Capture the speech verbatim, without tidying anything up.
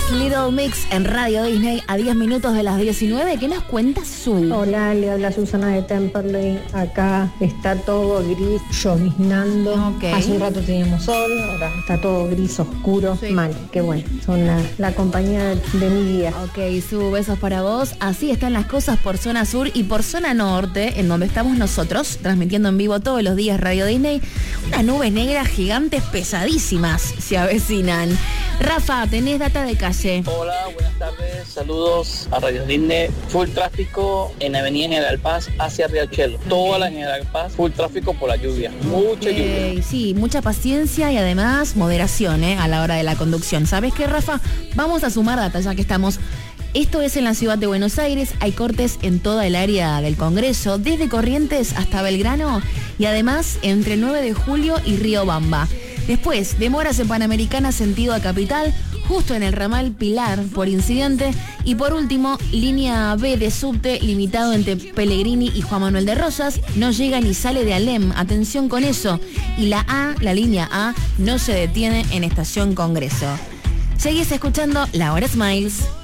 es Little Mix en Radio Disney a diez minutos de las diecinueve. ¿Qué nos cuenta Su? Hola, le habla Susana de Temperley. Acá está todo gris, lloviznando. Okay. Hace un rato teníamos sol, ahora está todo gris, oscuro. Sí. Mal, qué bueno. Son la, la compañía de, de mi guía. Ok, Su, besos para vos. Así están las cosas por zona sur y por zona norte, en donde estamos nosotros, transmitiendo en vivo todos los días Radio Disney. Unas nubes negras gigantes pesadísimas se avecinan. Rafa, tenés data de calle. Hola, buenas tardes, saludos a Radio Disney. Full tráfico en Avenida General Paz hacia Riachuelo. Toda la General Paz, full tráfico por la lluvia. Mucha okay, lluvia. Sí, mucha paciencia y además moderación ¿eh? a la hora de la conducción. ¿Sabes qué, Rafa? Vamos a sumar data ya que estamos. Esto es en la ciudad de Buenos Aires, hay cortes en toda el área del Congreso, desde Corrientes hasta Belgrano y además entre el nueve de julio y Riobamba. Después, demoras en Panamericana sentido a Capital, justo en el ramal Pilar por incidente. Y por último, línea B de subte limitado entre Pellegrini y Juan Manuel de Rosas, no llega ni sale de Alem, atención con eso. Y la A, la línea A, no se detiene en Estación Congreso. Seguís escuchando La Hora Smiles.